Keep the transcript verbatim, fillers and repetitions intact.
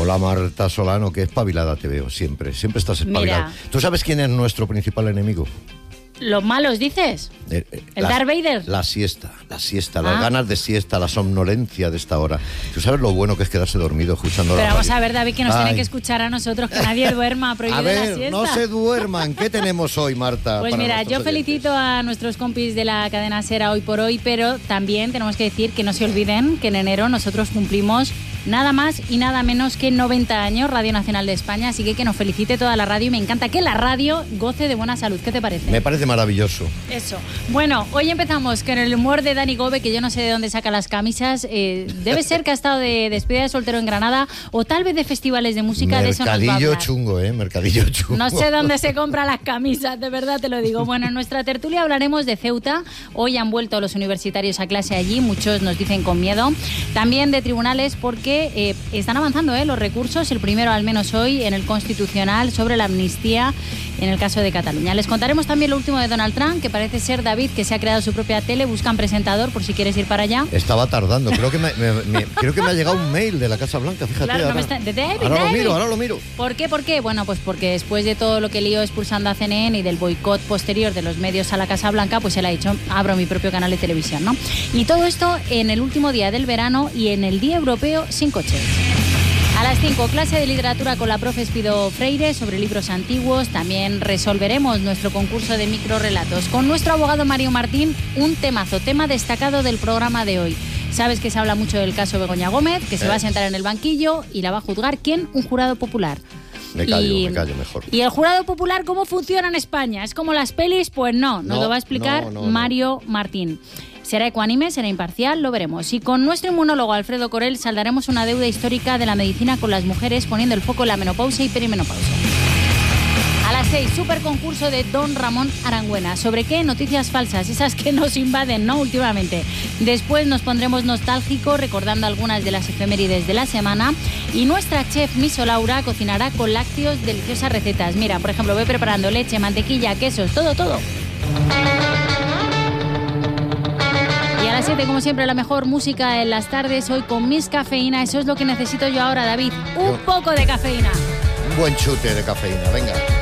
Hola Marta Solano, qué espabilada te veo siempre, siempre estás espabilada. Mira. ¿Tú sabes quién es nuestro principal enemigo? ¿Los malos dices? Eh, eh, ¿El la, Darth Vader? La siesta, la siesta, Ah. las ganas de siesta, la somnolencia de esta hora. ¿Tú sabes lo bueno que es quedarse dormido escuchando Pero la vamos radio? a ver, David, que nos Ay. tiene que escuchar a nosotros, que nadie duerma, prohibido A la ver, siesta. no se duerman. ¿Qué tenemos hoy, Marta? Pues para mira, nuestros yo felicito oyentes? a nuestros compis de la cadena SER hoy por hoy, pero también tenemos que decir que no se olviden que en enero nosotros cumplimos nada más y nada menos que noventa años, Radio Nacional de España, así que que nos felicite toda la radio y me encanta que la radio goce de buena salud. ¿Qué te parece? Me parece maravilloso. Eso. Bueno, hoy empezamos con el humor de Dani Gobe, que yo no sé de dónde saca las camisas. Eh, debe ser que ha estado de despedida de soltero en Granada o tal vez de festivales de música. De eso nos va a Mercadillo hablar. chungo, ¿eh? Mercadillo chungo. No sé dónde se compran las camisas, de verdad te lo digo. Bueno, en nuestra tertulia hablaremos de Ceuta. Hoy han vuelto los universitarios a clase allí, muchos nos dicen con miedo. También de tribunales porque eh, están avanzando eh, los recursos, el primero al menos hoy en el Constitucional sobre la amnistía en el caso de Cataluña. Les contaremos también lo último de Donald Trump, que parece ser David, que se ha creado su propia tele, buscan presentador por si quieres ir para allá. Estaba tardando, creo que me, me- me- creo que me ha llegado un mail de la Casa Blanca, fíjate. Claro, no ahora, me está- de David, ahora lo David. miro, ahora lo miro. ¿Por qué? ¿Por qué? Bueno, pues porque después de todo lo que lío expulsando a C N N y del boicot posterior de los medios a la Casa Blanca, pues él ha dicho, abro mi propio canal de televisión, ¿no? Y todo esto en el último día del verano y en el Día Europeo sin coches. A las cinco, clase de literatura con la profe Espido Freire sobre libros antiguos. También resolveremos nuestro concurso de microrelatos. Con nuestro abogado Mario Martín, un temazo, tema destacado del programa de hoy. Sabes que se habla mucho del caso Begoña Gómez, que se Eh. va a sentar en el banquillo y la va a juzgar, ¿quién? Un jurado popular. Me callo, Y- me callo mejor. ¿Y el jurado popular cómo funciona en España? ¿Es como las pelis? Pues no, nos No, lo va a explicar no, no, no. Mario Martín. Será ecuánime, será imparcial, lo veremos. Y con nuestro inmunólogo Alfredo Corel saldaremos una deuda histórica de la medicina con las mujeres, poniendo el foco en la menopausia y perimenopausia. A las seis, super concurso de Don Ramón Arangüena. ¿Sobre qué? Noticias falsas, esas que nos invaden, ¿no? Últimamente. Después nos pondremos nostálgicos recordando algunas de las efemérides de la semana. Y nuestra chef Miso Laura cocinará con lácteos deliciosas recetas. Mira, por ejemplo, voy preparando leche, mantequilla, quesos, todo, todo. Y a las siete, como siempre, la mejor música en las tardes, hoy con Miss Cafeína. Eso es lo que necesito yo ahora, David. Un Yo- poco de cafeína. Un buen chute de cafeína, venga.